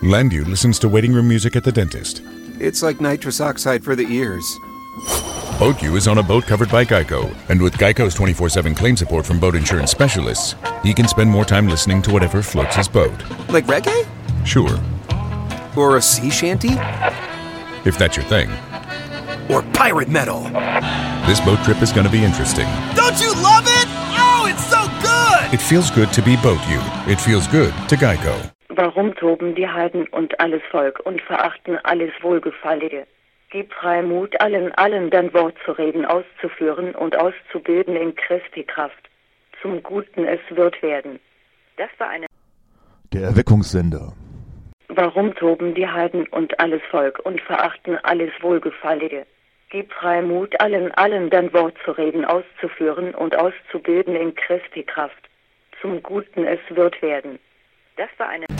Landu listens to waiting room music at the dentist. It's like nitrous oxide for the ears. BoatU is on a boat covered by Geico, and with Geico's 24/7 claim support from boat insurance specialists, he can spend more time listening to whatever floats his boat. Like reggae? Sure, Or a sea shanty? if that's your thing. Or pirate metal? This boat trip is going to be interesting. Don't you love it? Oh, it's so good! It feels good to be BoatU. It feels good to Geico. Warum toben die Heiden und alles Volk und verachten alles Wohlgefallige? Gib frei Mut allen dein Wort zu reden, auszuführen und auszubilden in Christi Kraft. Zum Guten es wird werden. Das war eine... Der Erweckungssender. Warum toben die Heiden und alles Volk und verachten alles Wohlgefallige? Gib frei Mut allen dein Wort zu reden, auszuführen und auszubilden in Christi Kraft. Zum Guten es wird werden. Das war eine...